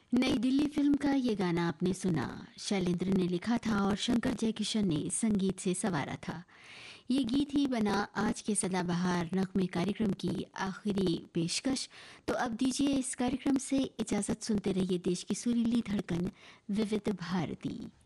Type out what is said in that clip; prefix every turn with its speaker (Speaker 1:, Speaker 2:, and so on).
Speaker 1: नई दिल्ली फिल्म का ये गाना आपने सुना। शैलेंद्र ने लिखा था और शंकर जयकिशन ने संगीत से संवारा था। ये गीत ही बना आज के सदाबहार नगमे कार्यक्रम की आखिरी पेशकश। तो अब दीजिए इस कार्यक्रम से इजाजत, सुनते रहिए देश की सुरीली धड़कन विविध भारती।